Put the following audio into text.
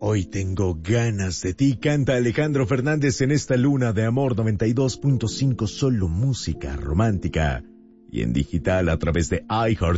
Hoy tengo ganas de ti, canta Alejandro Fernández en esta luna de amor 92.5, solo música romántica. Y en digital a través de iHeart